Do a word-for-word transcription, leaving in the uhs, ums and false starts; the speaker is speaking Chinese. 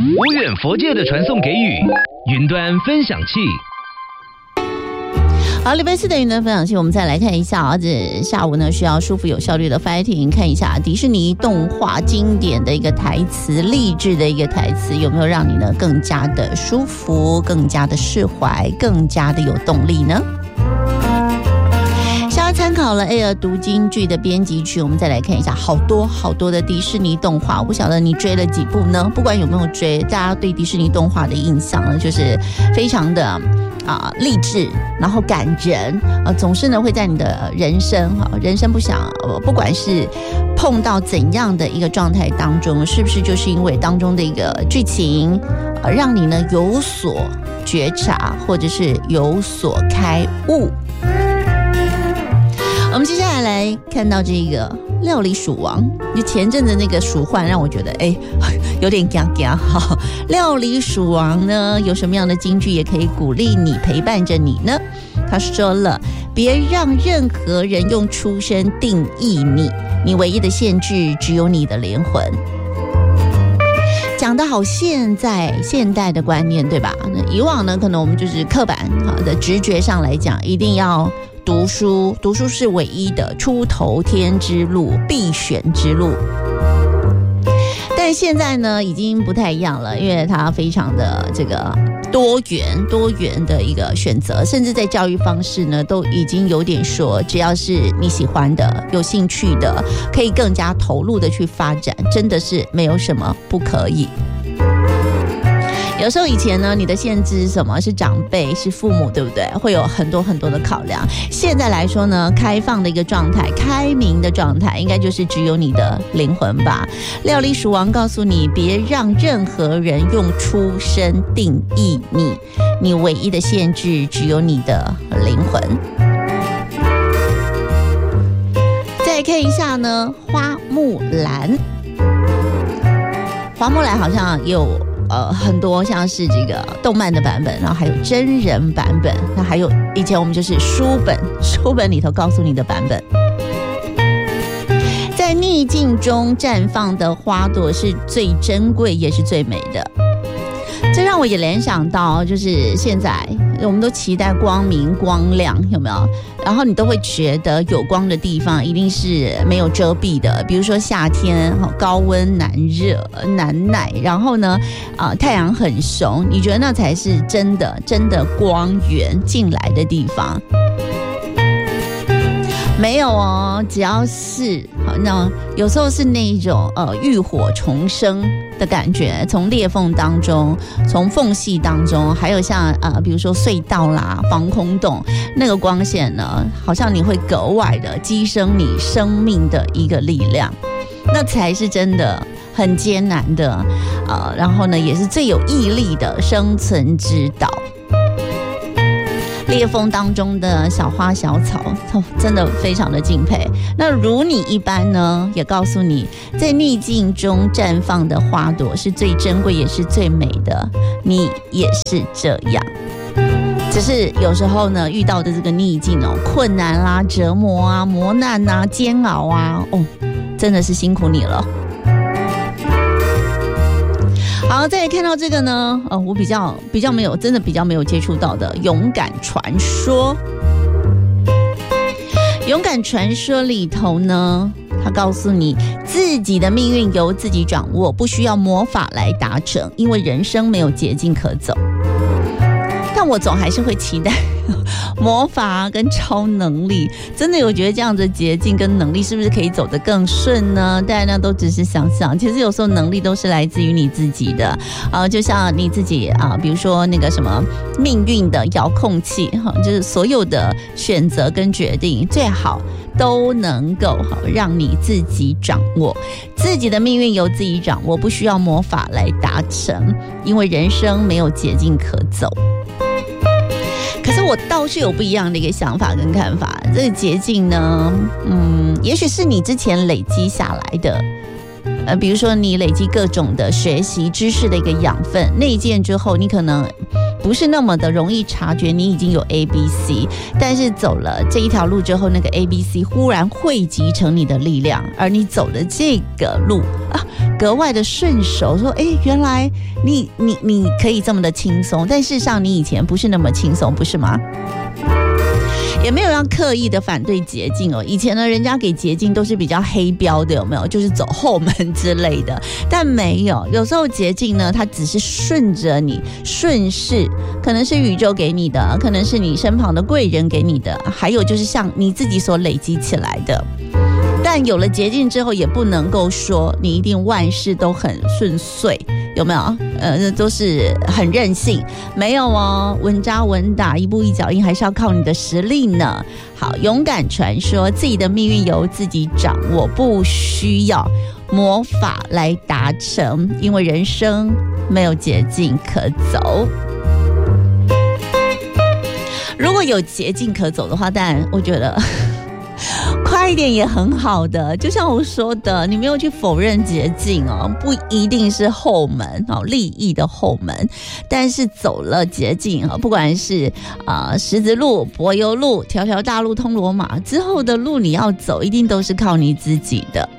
无远佛界的传送给语，云端分享器。 好，礼拜四的云端分享器，我们再来看一下啊，这下午呢需要舒服有效率的 fighting， 看一下迪士尼动画经典的一个台词，励志的一个台词，有没有让你呢更加的舒服，更加的释怀，更加的有动力呢？参考了 Air 读金剧的编辑区，我们再来看一下好多好多的迪士尼动画。我不晓得你追了几部呢？不管有没有追，大家对迪士尼动画的印象呢，就是非常的啊励志，然后感人，呃，总是呢会在你的人生哈，人生不想，呃，不管是碰到怎样的一个状态当中，是不是就是因为当中的一个剧情，呃，让你呢有所觉察，或者是有所开悟。我们接下来来看到这个料理鼠王，就前阵子那个鼠患让我觉得哎有点嘎嘎哈。料理鼠王呢有什么样的金句也可以鼓励你，陪伴着你呢？他说了，别让任何人用出身定义你，你唯一的限制只有你的灵魂。讲得好现在现代的观念对吧？那以往呢可能我们就是刻板的直觉上来讲，一定要读书，读书是唯一的出头天之路，必选之路。但现在呢，已经不太一样了，因为它非常的这个多元、多元的一个选择，甚至在教育方式呢，都已经有点说，只要是你喜欢的、有兴趣的，可以更加投入的去发展，真的是没有什么不可以。有时候以前呢，你的限制是什么？是长辈，是父母，对不对？会有很多很多的考量。现在来说呢，开放的一个状态，开明的状态，应该就是只有你的灵魂吧。料理鼠王告诉你，别让任何人用出身定义你，你唯一的限制只有你的灵魂。再看一下呢，花木兰，花木兰好像也有。呃，很多像是这个动漫的版本，然后还有真人版本，那还有以前我们就是书本，书本里头告诉你的版本。在逆境中绽放的花朵是最珍贵也是最美的。这让我也联想到，就是现在我们都期待光明光亮，有没有？然后你都会觉得有光的地方一定是没有遮蔽的，比如说夏天高温难热难耐，然后呢，呃，太阳很凶，你觉得那才是真的真的光源进来的地方。没有哦，只要是那有时候是那一种呃浴火重生的感觉，从裂缝当中，从缝隙当中，还有像呃比如说隧道啦、防空洞，那个光线呢，好像你会格外的激升你生命的一个力量，那才是真的很艰难的，呃，然后呢也是最有毅力的生存之道。裂缝当中的小花小草，真的非常的敬佩。那如你一般呢，也告诉你，在逆境中绽放的花朵是最珍贵也是最美的，你也是这样。只是有时候呢，遇到的这个逆境哦，困难啦、折磨啊、磨难啊、煎熬啊，哦，真的是辛苦你了。好，再来看到这个呢，呃，我比较比较没有，真的比较没有接触到的勇敢传说。勇敢传说里头呢，他告诉你自己的命运由自己掌握，不需要魔法来达成，因为人生没有捷径可走。但我总还是会期待魔法跟超能力，真的有觉得这样的捷径跟能力是不是可以走得更顺呢？当然那都只是想想，其实有时候能力都是来自于你自己的，呃，就像你自己啊、呃，比如说那个什么命运的遥控器哈，就是所有的选择跟决定最好都能够让你自己掌握，自己的命运由自己掌握，不需要魔法来达成，因为人生没有捷径可走。可是我倒是有不一样的一个想法跟看法，这个捷径呢，嗯，也许是你之前累积下来的，呃，比如说你累积各种的学习知识的一个养分，内建之后，你可能不是那么的容易察觉你已经有 A B C， 但是走了这一条路之后，那个 A B C 忽然汇集成你的力量，而你走的这个路啊，格外的顺手，说哎，原来你你你可以这么的轻松，但事实上你以前不是那么轻松，不是吗？也没有要刻意的反对捷径哦。以前呢，人家给捷径都是比较黑标的，有没有？就是走后门之类的。但没有，有时候捷径呢，它只是顺着你，顺势，可能是宇宙给你的，可能是你身旁的贵人给你的，还有就是像你自己所累积起来的。但有了捷径之后，也不能够说你一定万事都很顺遂，有没有？呃，都是很任性，没有哦，稳扎稳打，一步一脚印，还是要靠你的实力呢。好，勇敢传说自己的命运由自己掌握，不需要魔法来达成，因为人生没有捷径可走。如果有捷径可走的话，但我觉得快一点也很好的，就像我说的，你没有去否认捷径哦，不一定是后门哦，利益的后门，但是走了捷径啊，不管是啊、呃、十字路、柏油路、条条大路通罗马之后的路，你要走，一定都是靠你自己的。